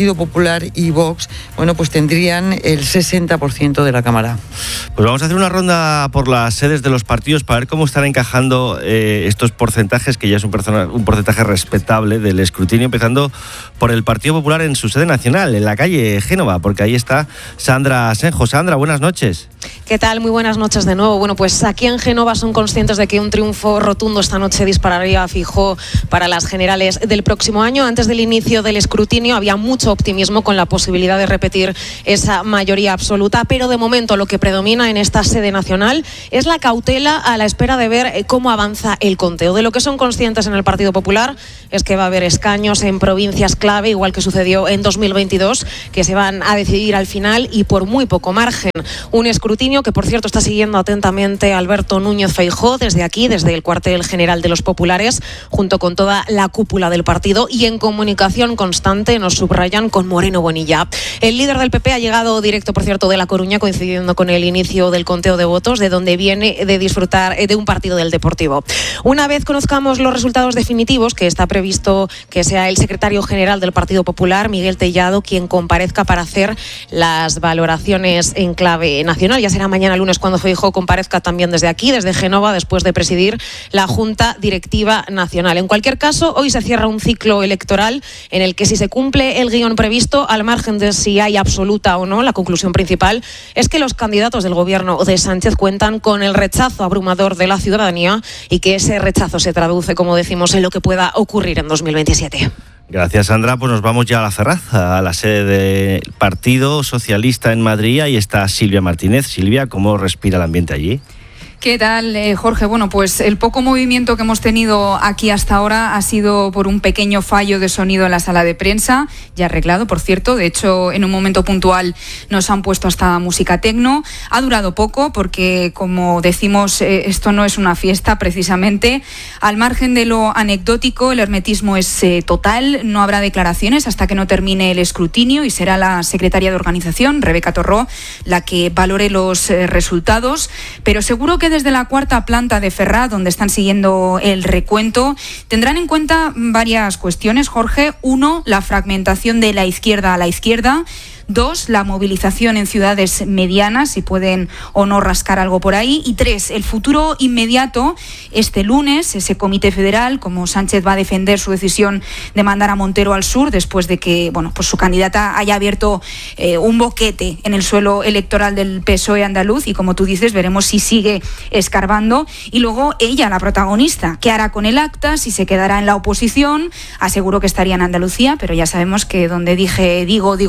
y Vox, bueno, pues tendrían el 60% de la Cámara. Pues vamos a hacer una ronda por las sedes de los partidos para ver cómo están encajando estos porcentajes, que ya es un porcentaje respetable del escrutinio, empezando por el Partido Popular en su sede nacional, en la calle Génova, porque ahí está Sandra Senjo. Sandra, buenas noches. ¿Qué tal? Muy buenas noches de nuevo. Bueno, pues aquí en Génova son conscientes de que un triunfo rotundo esta noche dispararía a Feijóo para las generales del próximo año. Antes del inicio del escrutinio había mucho optimismo con la posibilidad de repetir esa mayoría absoluta, pero de momento lo que predomina en esta sede nacional es la cautela a la espera de ver cómo avanza el conteo. De lo que son conscientes en el Partido Popular es que va a haber escaños en provincias clave, igual que sucedió en 2022, que se van a decidir al final y por muy poco margen. Un escrutinio que, por cierto, está siguiendo atentamente Alberto Núñez Feijóo desde aquí, desde el cuartel general de los populares, junto con toda la cúpula del partido, y en comunicación constante, nos subrayan, con Moreno Bonilla. El líder del PP ha llegado directo, por cierto, de La Coruña, coincidiendo con el inicio del conteo de votos, de donde viene de disfrutar de un partido del Deportivo. Una vez conozcamos los resultados definitivos, que está previsto que sea el secretario general del Partido Popular, Miguel Tellado, quien comparezca para hacer las valoraciones en clave nacional. Ya será mañana lunes cuando Feijóo comparezca también desde aquí, desde Génova, después de presidir la Junta Directiva Nacional. En cualquier caso, hoy se cierra un ciclo electoral en el que, si se cumple el guión previsto, al margen de si hay absoluta o no, la conclusión principal es que los candidatos del gobierno de Sánchez cuentan con el rechazo abrumador de la ciudadanía y que ese rechazo se traduce, como decimos, en lo que pueda ocurrir en 2027. Gracias, Sandra. Pues nos vamos ya a la Ferraz, a la sede del Partido Socialista en Madrid. Ahí está Silvia Martínez. Silvia, ¿cómo respira el ambiente allí? ¿Qué tal, Jorge? Bueno, pues el poco movimiento que hemos tenido aquí hasta ahora ha sido por un pequeño fallo de sonido en la sala de prensa, ya arreglado, por cierto. De hecho, en un momento puntual nos han puesto hasta música tecno. Ha durado poco porque, como decimos, esto no es una fiesta precisamente. Al margen de lo anecdótico, el hermetismo es total. No habrá declaraciones hasta que no termine el escrutinio y será la secretaria de organización, Rebeca Torró, la que valore los resultados. Pero seguro que desde la cuarta planta de Ferraz, donde están siguiendo el recuento, tendrán en cuenta varias cuestiones, Jorge. 1, la fragmentación de la izquierda a la izquierda. 2, la movilización en ciudades medianas, si pueden o no rascar algo por ahí. Y 3, el futuro inmediato. Este lunes, ese comité federal, como Sánchez va a defender su decisión de mandar a Montero al sur, después de que, bueno, pues su candidata haya abierto un boquete en el suelo electoral del PSOE andaluz. Y como tú dices, veremos si sigue escarbando. Y luego ella, la protagonista, ¿qué hará con el acta? Si se quedará en la oposición. Aseguro que estaría en Andalucía, pero ya sabemos que donde dije digo,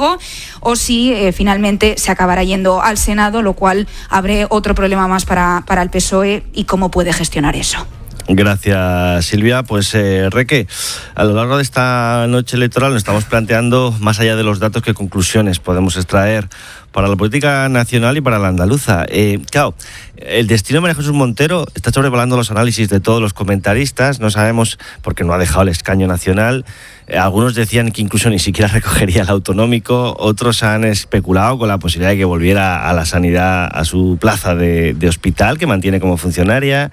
o si finalmente se acabará yendo al Senado, lo cual abre otro problema más para el PSOE y cómo puede gestionar eso. Gracias, Silvia. Pues Reque, a lo largo de esta noche electoral nos estamos planteando, más allá de los datos, qué conclusiones podemos extraer para la política nacional y para la andaluza. Claro, el destino de María Jesús Montero está sobrevolando los análisis de todos los comentaristas. No sabemos, porque no ha dejado el escaño nacional. Algunos decían que incluso ni siquiera recogería el autonómico. Otros han especulado con la posibilidad de que volviera a la sanidad, a su plaza de hospital, que mantiene como funcionaria.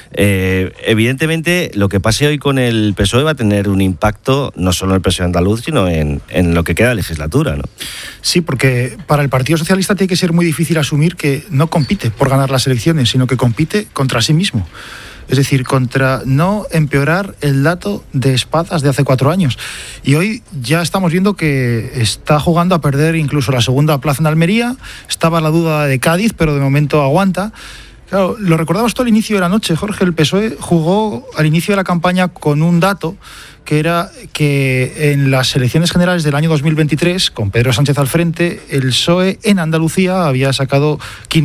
Evidentemente, lo que pase hoy con el PSOE va a tener un impacto no solo en el PSOE andaluz, sino en lo que queda de legislatura, ¿no? Sí, porque para el Partido Socialista tiene que ser muy difícil asumir que no compite por ganar las elecciones, sino que compite contra sí mismo. Es decir, contra no empeorar el dato de Espadas de hace 4 años. Y hoy ya estamos viendo que está jugando a perder incluso la segunda plaza en Almería. Estaba la duda de Cádiz, pero de momento aguanta. Claro, lo recordamos todo al inicio de la noche, Jorge. El PSOE jugó al inicio de la campaña con un dato que era que en las elecciones generales del año 2023, con Pedro Sánchez al frente, el PSOE en Andalucía había sacado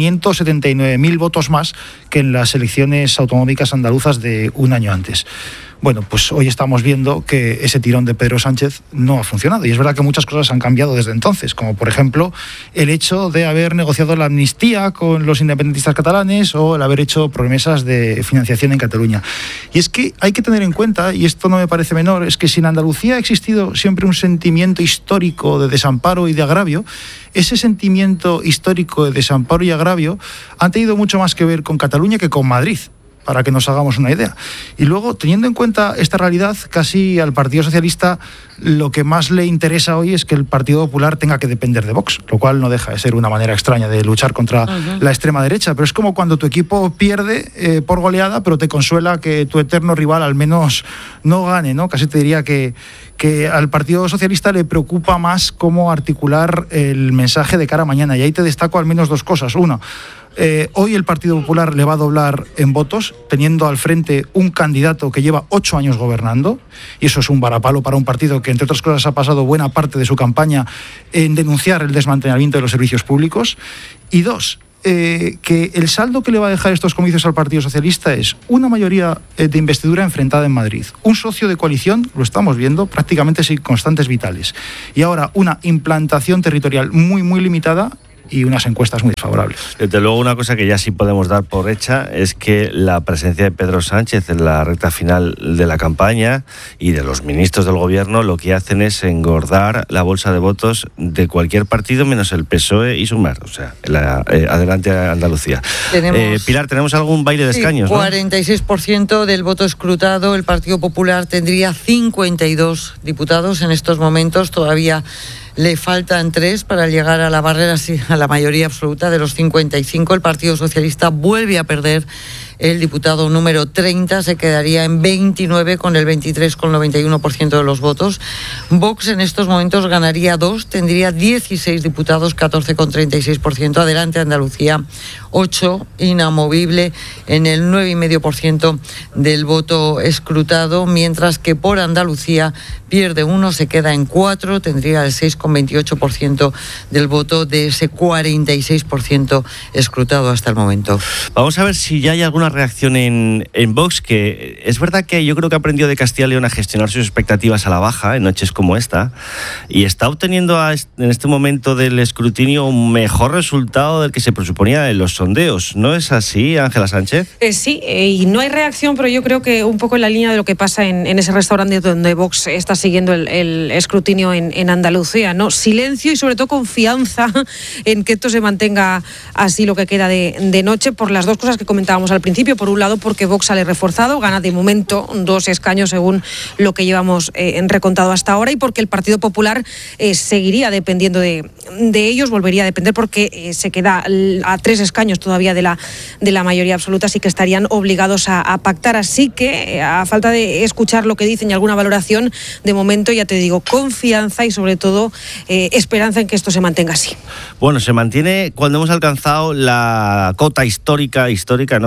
579.000 votos más que en las elecciones autonómicas andaluzas de un año antes. Bueno, pues hoy estamos viendo que ese tirón de Pedro Sánchez no ha funcionado. Y es verdad que muchas cosas han cambiado desde entonces, como por ejemplo el hecho de haber negociado la amnistía con los independentistas catalanes o el haber hecho promesas de financiación en Cataluña. Y es que hay que tener en cuenta, y esto no me parece menor, es que si en Andalucía ha existido siempre un sentimiento histórico de desamparo y de agravio, ese sentimiento histórico de desamparo y agravio han tenido mucho más que ver con Cataluña que con Madrid, para que nos hagamos una idea. Y luego, teniendo en cuenta esta realidad, casi al Partido Socialista lo que más le interesa hoy es que el Partido Popular tenga que depender de Vox, lo cual no deja de ser una manera extraña de luchar contra la extrema derecha. Pero es como cuando tu equipo pierde por goleada, pero te consuela que tu eterno rival al menos no gane, ¿no? Casi te diría que al Partido Socialista le preocupa más cómo articular el mensaje de cara a mañana. Y ahí te destaco al menos 2 cosas. Una, hoy el Partido Popular le va a doblar en votos, teniendo al frente un candidato que lleva 8 años gobernando, y eso es un varapalo para un partido que, entre otras cosas, ha pasado buena parte de su campaña en denunciar el desmantelamiento de los servicios públicos. Y 2, que el saldo que le va a dejar estos comicios al Partido Socialista es una mayoría de investidura enfrentada en Madrid, un socio de coalición, lo estamos viendo, prácticamente sin constantes vitales, y ahora una implantación territorial muy, muy limitada y unas encuestas muy desfavorables. Desde luego, una cosa que ya sí podemos dar por hecha es que la presencia de Pedro Sánchez en la recta final de la campaña y de los ministros del gobierno lo que hacen es engordar la bolsa de votos de cualquier partido menos el PSOE y Sumar. O sea, adelante a Andalucía. Pilar, tenemos algún baile de escaños, ¿no? 46% del voto escrutado. El Partido Popular tendría 52 diputados en estos momentos. Todavía le faltan 3 para llegar a la barrera, a la mayoría absoluta de los 55. El Partido Socialista vuelve a perder el diputado número 30, se quedaría en 29 con el 23,91% de los votos. Vox en estos momentos ganaría 2, tendría 16 diputados, 14,36%. Adelante Andalucía, 8, inamovible en el 9,5% del voto escrutado, mientras que por Andalucía pierde 1, se queda en 4, tendría el 6,28% del voto de ese 46% escrutado hasta el momento. Vamos a ver si ya hay alguna reacción en Vox, que es verdad que yo creo que ha aprendido de Castilla y León a gestionar sus expectativas a la baja en noches como esta, y está obteniendo en este momento del escrutinio un mejor resultado del que se presuponía en los sondeos. ¿No es así, Ángela Sánchez? Sí, y no hay reacción, pero yo creo que un poco en la línea de lo que pasa en ese restaurante donde Vox está siguiendo el escrutinio en Andalucía, ¿no? Silencio y sobre todo confianza en que esto se mantenga así lo que queda de noche, por las 2 cosas que comentábamos al principio. Por un lado, porque Vox sale reforzado, gana de momento 2 escaños según lo que llevamos recontado hasta ahora, y porque el Partido Popular seguiría dependiendo de ellos, volvería a depender porque se queda a 3 escaños todavía de la mayoría absoluta, así que estarían obligados a pactar. Así que, a falta de escuchar lo que dicen y alguna valoración, de momento, ya te digo, confianza y sobre todo esperanza en que esto se mantenga así. Bueno, se mantiene cuando hemos alcanzado la cota histórica no, es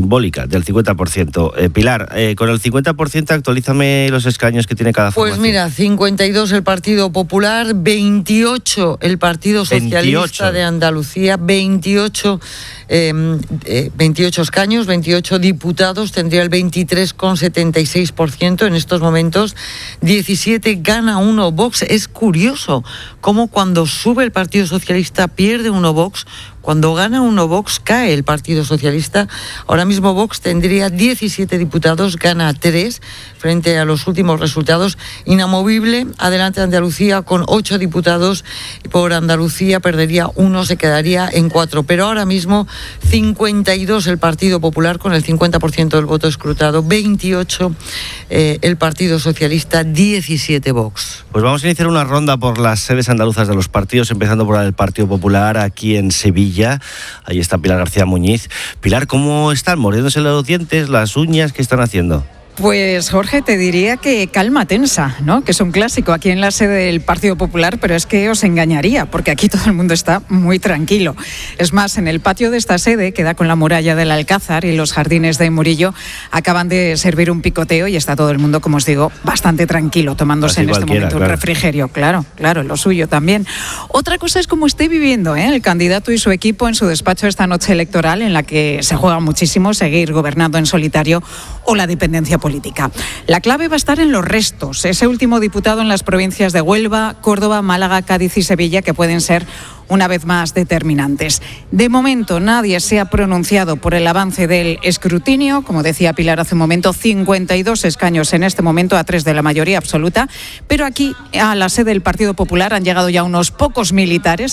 simbólica del 50%. Pilar, con el 50% actualízame los escaños que tiene cada formación. Pues mira, 52 el Partido Popular, 28 el Partido Socialista 28. de Andalucía, 28 escaños, 28 diputados, tendría el 23,76% en estos momentos, 17 gana uno Vox. Es curioso cómo cuando sube el Partido Socialista pierde uno Vox, cuando gana uno Vox cae el Partido Socialista. Ahora mismo Vox tendría 17 diputados, gana 3 frente a los últimos resultados. Inamovible, adelante Andalucía con 8 diputados, y por Andalucía perdería 1, se quedaría en 4. Pero ahora mismo 52 el Partido Popular con el 50% del voto escrutado, 28 el Partido Socialista, 17 Vox. Pues vamos a iniciar una ronda por las sedes andaluzas de los partidos, empezando por el Partido Popular aquí en Sevilla. Ahí está Pilar García Muñiz. Pilar, ¿cómo están? ¿Mordiéndose los dientes, las uñas? ¿Qué están haciendo? Pues Jorge, te diría que calma tensa, ¿no? Que es un clásico aquí en la sede del Partido Popular, pero es que os engañaría, porque aquí todo el mundo está muy tranquilo. Es más, en el patio de esta sede, que da con la muralla del Alcázar y los jardines de Murillo, acaban de servir un picoteo y está todo el mundo, como os digo, bastante tranquilo, tomándose Así en este momento claro. un refrigerio. Claro, lo suyo también. Otra cosa es cómo esté viviendo el candidato y su equipo en su despacho esta noche electoral, en la que se juega muchísimo seguir gobernando en solitario o la dependencia política. La clave va a estar en los restos, ese último diputado en las provincias de Huelva, Córdoba, Málaga, Cádiz y Sevilla, que pueden ser una vez más determinantes. De momento nadie se ha pronunciado por el avance del escrutinio, como decía Pilar hace un momento, 52 escaños en este momento, a 3 de la mayoría absoluta, pero aquí a la sede del Partido Popular han llegado ya unos pocos militantes,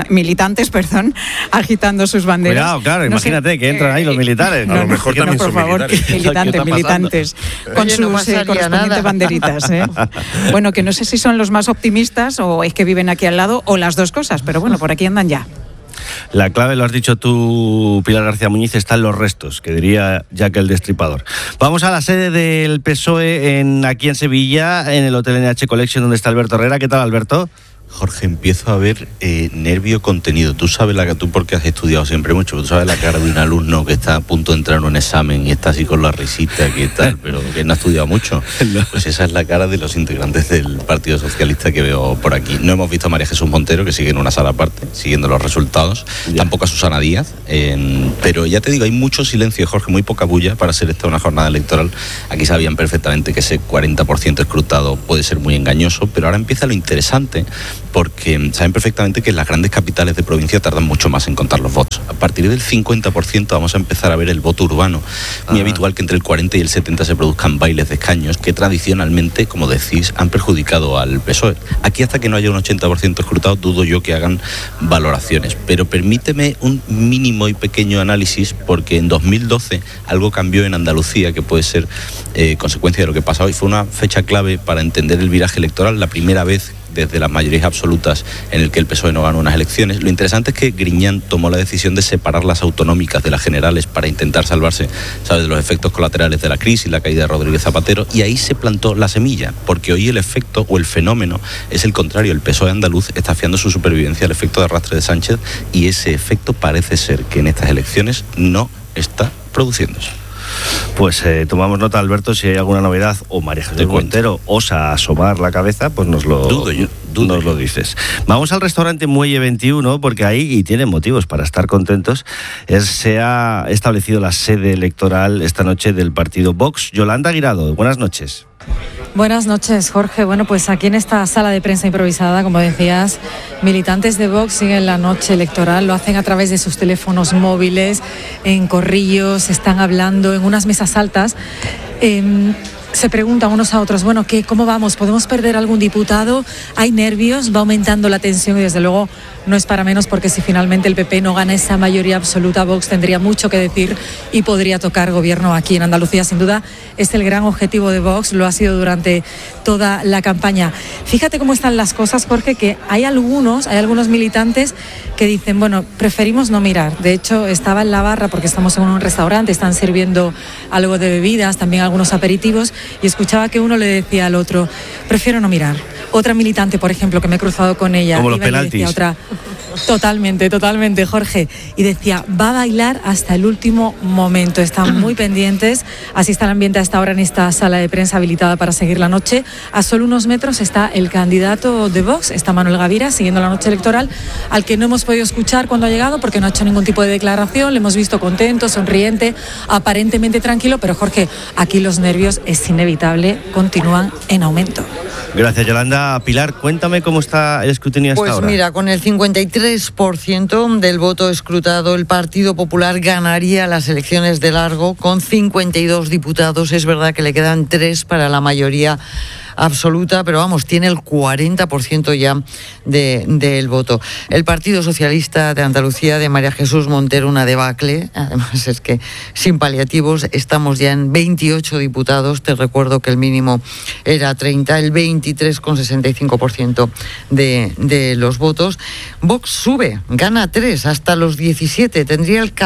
agitando sus banderas. Cuidado, claro, imagínate que entran ahí los militares. A lo mejor también son militantes, con sus correspondientes banderitas. Bueno, que no sé si son los más optimistas o es que viven aquí al lado o las dos cosas, pero bueno, por aquí andan ya. La clave, lo has dicho tú, Pilar García Muñiz, está en los restos, que diría Jack el Destripador. Vamos a la sede del PSOE aquí en Sevilla, en el Hotel NH Collection, donde está Alberto Herrera. ¿Qué tal, Alberto? Jorge, empiezo a ver nervio contenido. Tú sabes tú porque has estudiado siempre mucho, tú sabes la cara de un alumno que está a punto de entrar en un examen y está así con la risita, que tal, pero que no ha estudiado mucho. Pues esa es la cara de los integrantes del Partido Socialista que veo por aquí. No hemos visto a María Jesús Montero, que sigue en una sala aparte, siguiendo los resultados. Tampoco a Susana Díaz. Pero ya te digo, hay mucho silencio, Jorge, muy poca bulla para ser esta una jornada electoral. Aquí sabían perfectamente que ese 40% escrutado puede ser muy engañoso, pero ahora empieza lo interesante, porque saben perfectamente que las grandes capitales de provincia tardan mucho más en contar los votos. A partir del 50% vamos a empezar a ver el voto urbano. Muy habitual que entre el 40 y el 70 se produzcan bailes de escaños que tradicionalmente, como decís, han perjudicado al PSOE. Aquí, hasta que no haya un 80% escrutado, dudo yo que hagan valoraciones. Pero permíteme un mínimo y pequeño análisis, porque en 2012 algo cambió en Andalucía que puede ser consecuencia de lo que pasa hoy. Fue una fecha clave para entender el viraje electoral, la primera vez desde las mayorías absolutas en el que el PSOE no ganó unas elecciones. Lo interesante es que Griñán tomó la decisión de separar las autonómicas de las generales para intentar salvarse, ¿sabes?, de los efectos colaterales de la crisis, la caída de Rodríguez Zapatero, y ahí se plantó la semilla, porque hoy el efecto o el fenómeno es el contrario. El PSOE andaluz está fiando su supervivencia al efecto de arrastre de Sánchez, y ese efecto parece ser que en estas elecciones no está produciéndose. Pues tomamos nota, Alberto, si hay alguna novedad o María Jesús Montero osa asomar la cabeza, pues nos lo dices. Vamos al restaurante Muelle 21, porque ahí, y tienen motivos para estar contentos, se ha establecido la sede electoral esta noche del partido Vox. Yolanda Guirado, buenas noches. Buenas noches, Jorge. Bueno, pues aquí en esta sala de prensa improvisada, como decías, militantes de Vox siguen la noche electoral, lo hacen a través de sus teléfonos móviles, en corrillos, están hablando en unas mesas altas. Se preguntan unos a otros, bueno, ¿cómo vamos? ¿Podemos perder algún diputado? ¿Hay nervios? ¿Va aumentando la tensión? Y desde luego no es para menos, porque si finalmente el PP no gana esa mayoría absoluta, Vox tendría mucho que decir y podría tocar gobierno aquí en Andalucía. Sin duda es el gran objetivo de Vox, lo ha sido durante toda la campaña. Fíjate cómo están las cosas, Jorge, que hay algunos militantes que dicen, bueno, preferimos no mirar. De hecho, estaba en la barra, porque estamos en un restaurante, están sirviendo algo de bebidas, también algunos aperitivos, y escuchaba que uno le decía al otro, prefiero no mirar. Otra militante, por ejemplo, que me he cruzado con ella. Como los iba y penaltis. decía otra, totalmente, Jorge. Y decía, va a bailar hasta el último momento. Están muy pendientes. Así está el ambiente a esta hora en esta sala de prensa habilitada para seguir la noche. A solo unos metros está el candidato de Vox, está Manuel Gavira, siguiendo la noche electoral, al que no hemos podido escuchar cuando ha llegado porque no ha hecho ningún tipo de declaración. Le hemos visto contento, sonriente, aparentemente tranquilo, pero Jorge, aquí los nervios, es inevitable, continúan en aumento. Gracias, Yolanda. Pilar, cuéntame cómo está el escrutinio hasta ahora. Pues mira, con el 53% del voto escrutado, el Partido Popular ganaría las elecciones de largo con 52 diputados. Es verdad que le quedan 3 para la mayoría absoluta, pero vamos, tiene el 40% ya del voto. El Partido Socialista de Andalucía de María Jesús Montero, una debacle. Además es que sin paliativos estamos ya en 28 diputados. Te recuerdo que el mínimo era 30, el 23,65% de los votos. Vox sube, gana 3 hasta los 17, tendría el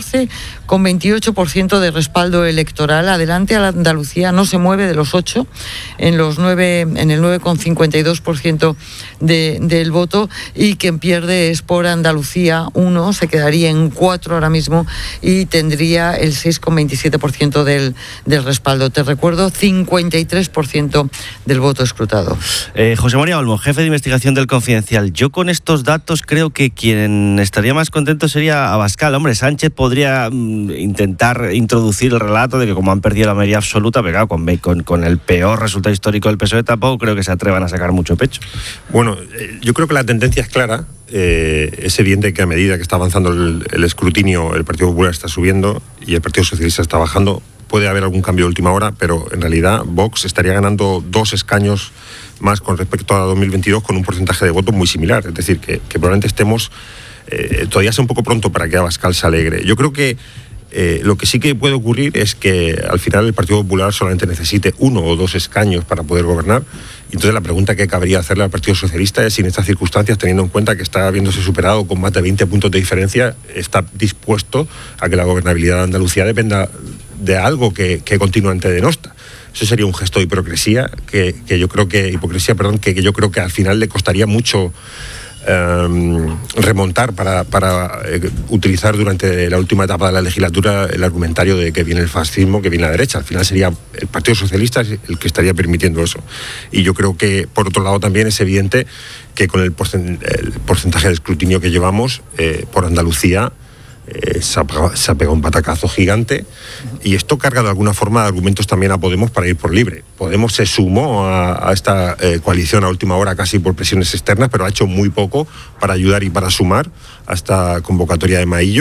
14,28% de respaldo electoral. Adelante a la Andalucía no se mueve de los 8 en el 9,52% del voto, y quien pierde es por Andalucía 1, se quedaría en 4 ahora mismo y tendría el 6,27% del respaldo. Te recuerdo, 53% del voto escrutado. José María Olmo, jefe de investigación del Confidencial. Yo con estos datos creo que quien estaría más contento sería Abascal. Hombre, Sánchez podría intentar introducir el relato de que como han perdido la mayoría absoluta, pero claro, con el peor resultado histórico del PSOE tampoco creo que se atrevan a sacar mucho pecho. Bueno, yo creo que la tendencia es clara. Es evidente que a medida que está avanzando el escrutinio, el Partido Popular está subiendo y el Partido Socialista está bajando. Puede haber algún cambio de última hora, pero en realidad Vox estaría ganando 2 escaños más con respecto a 2022 con un porcentaje de voto muy similar. Es decir, que probablemente estemos... todavía es un poco pronto para que Abascal se alegre. Yo creo que lo que sí que puede ocurrir es que al final el Partido Popular solamente necesite 1 o 2 escaños para poder gobernar. Y entonces la pregunta que cabría hacerle al Partido Socialista es si en estas circunstancias, teniendo en cuenta que está viéndose superado con más de 20 puntos de diferencia, está dispuesto a que la gobernabilidad de Andalucía dependa de algo que continuamente denosta. Eso sería un gesto de hipocresía que yo creo que yo creo que al final le costaría mucho remontar para utilizar durante la última etapa de la legislatura el argumentario de que viene el fascismo, que viene la derecha. Al final sería el Partido Socialista el que estaría permitiendo eso. Y yo creo que, por otro lado, también es evidente que con el porcentaje de escrutinio que llevamos por Andalucía, se ha pegado un batacazo gigante, y esto carga de alguna forma de argumentos también a Podemos para ir por libre. Podemos se sumó a esta coalición a última hora casi por presiones externas, pero ha hecho muy poco para ayudar y para sumar a esta convocatoria de Maillo.